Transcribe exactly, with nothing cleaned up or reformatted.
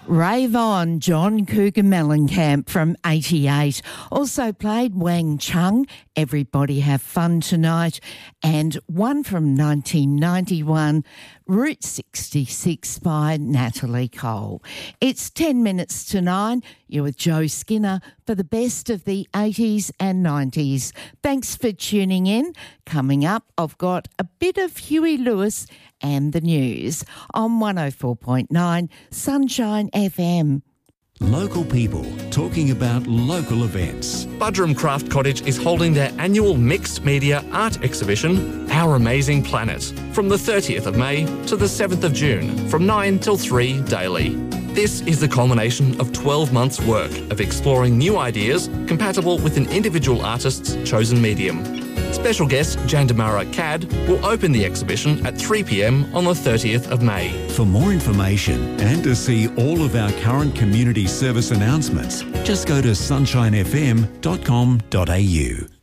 Rave On, John Cougar Mellencamp from eighty-eight. Also played Wang Chung, Everybody Have Fun Tonight, and one from nineteen ninety-one, Route sixty-six by Natalie Cole. It's ten minutes to nine. You're with Joe Skinner for the best of the eighties and nineties. Thanks for tuning in. Coming up, I've got a bit of Huey Lewis and the news on one oh four point nine Sunshine F M. Local people talking about local events. Budrum Craft Cottage is holding their annual mixed media art exhibition, Our Amazing Planet, from the thirtieth of May to the seventh of June, from nine till three daily. This is the culmination of twelve months' work of exploring new ideas compatible with an individual artist's chosen medium. Special guest Jandamara Cad will open the exhibition at three p m on the thirtieth of May. For more information and to see all of our current community service announcements, just go to sunshine f m dot com dot a u.